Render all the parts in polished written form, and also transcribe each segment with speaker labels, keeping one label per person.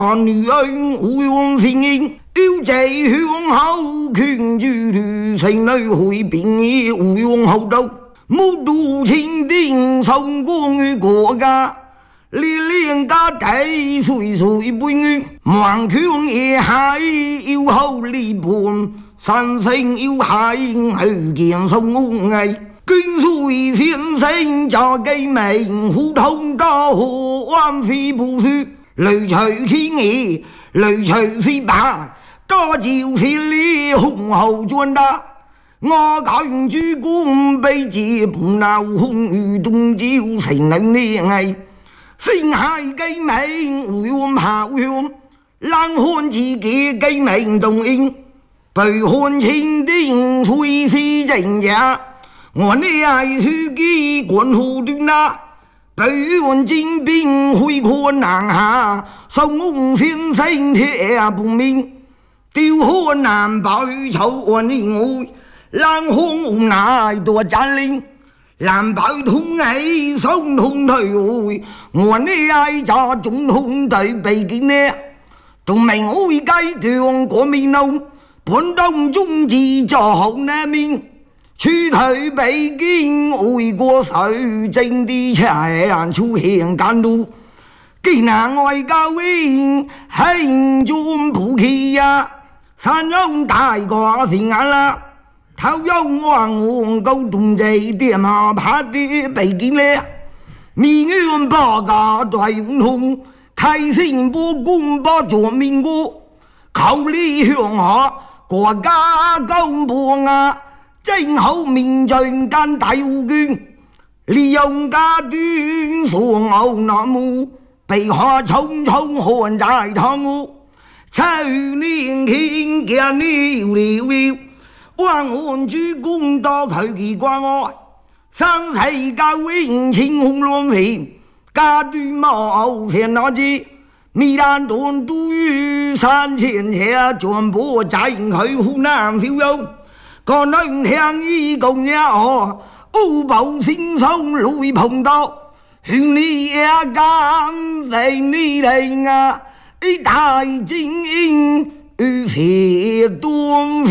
Speaker 1: 女人无用声音，有这向后劝住女性女会变也无用后头，目睹清定성공于国家。烈烈家底岁岁背怨，望強野海要好離盤，山星要海去見送藝，捐水先生就記名，互通到河灣非不輸，雷隨天野，雷隨非白，多照thiên lý hùng hậu專đa。我搞完主公被接不鬧空與東照成能烈藝。星海雞名無用炮香，冷看自己雞名動應，背看清定隨時正假，我呢係書記管好端啦，背看精兵會看南下，宋公先生鐵不明，丟看南北草案應會，冷看無奈多佔領。南北通起雙通退會，我呢係就總統對北京呢，仲明會解強國民黨，本當中治作好那面，出退北京會過水政啲車出現間路，既然外交員係中不起呀，山中大過平安啦。頭有我高動這點嘛怕啲北京咧，民怨報告在永通，開心不公不做民國，靠理向下國家公佈啊，正好民眾間大護捐，利用家端所牛南無，被下匆匆看在堂屋，秋年輕見了了。萬案主公多佢奇關愛，生世教永青紅亂飛，家端冇偏那支，米蘭頓都於山前車，全部仔佢湖南小用，個能聽依共也哦，歐寶先生雷碰到，勸你也敢為你嚟啊，一大精英。非東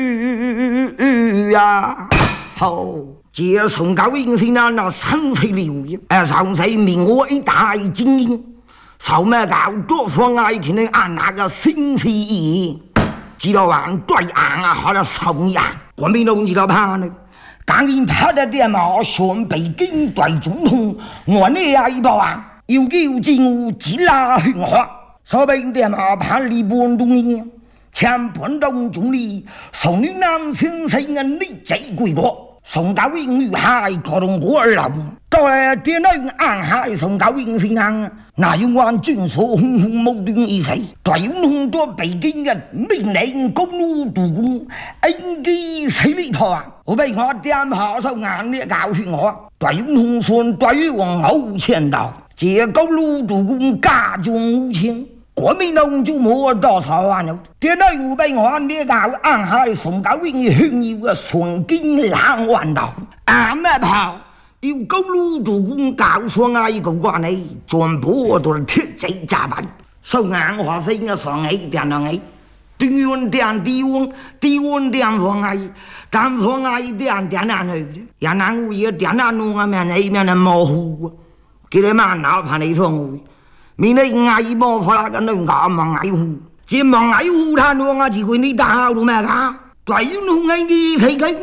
Speaker 1: 區啊！好，這宋教英先生那三世了業，上世名我一大精英，受咩搞多方愛見你按那個新事意，知道話對硬啊，好了son呀，我們都知道怕呢，當然怕得點嘛，選北京對總統，我呢也一報啊，要叫政務指拉勸話，所謂點嘛怕你半東英。前本當總理宋女南先生嘅呢仔歸國，宋教英與海各同國流，到嚟點樣安海宋教英先生，那要按專所空空無端而死，對永通到北京嘅命令公路督工，應該死你婆啊！我俾我點下手眼呢教訓我，對永通算對王后前道，這公路督工家中無情。國民黨就冇多少萬了，點解我俾我呢個安海宋教英勸要嘅雙經兩萬道，咩炮要公路督工教雙嗌個關係，全部都係鐵仔炸板，收硬話聲嘅雙起點兩起，中央點地方，地方點雙嗌，但雙嗌點難去，也難會有點難弄啊面係面係模糊，佢哋慢鬧怕你雙會。mình đây ngày bò phá cái nơi cả mà ngày hù chỉ mà ngày hù tha luôn à chỉ quên đi đào đồ mẹ cả tuổi không anh đi thấy cái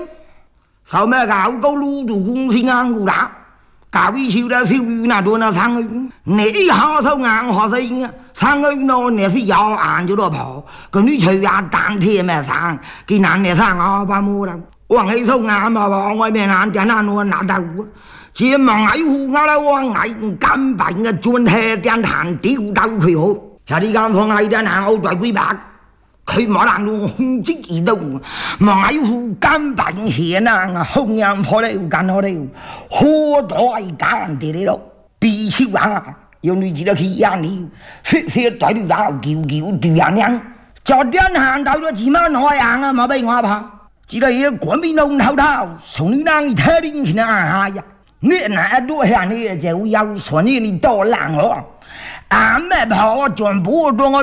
Speaker 1: sao mẹ cả câu lu chủ cung sinh ăn cụ đã cả vi siêu đã siêu là đồ nào sang ấy nãy họ sao ngang họ sinh sang ấy nó nè thì giàu ăn chỗ đó bỏ còn đi chơi ăn tàn thì mẹ sang cái nạn nè sang họ ba mua đâu hoàng ấy sao ngang mà bỏ ngoài mẹ nạn chả nạn luôn nạn đâu chỉ mà ngày hù ngã là hoàng ngày căn bản là chuyên hệ đen hàng tiêu đau khủy hộ hà đi căn phòng ngày đen hàng âu đoại quý bạc khi mà làm luôn không chính ý đâu mà ngày hù căn bản hiện là không nhằm phó đây căn ở đây hô đói căn thì đấy đâu bị chịu à yêu như chỉ là khi ăn đi sẽ tối được đau kiểu từ ăn nhang cho đen hàng đâu đó chỉ mà nói ăn mà bây ngoa bà chỉ là của mình ông thao thao sống đang thế định thì là hai nghĩa là đua hè này dẻo dao xoắn đi to làng đó 俺们跑全部中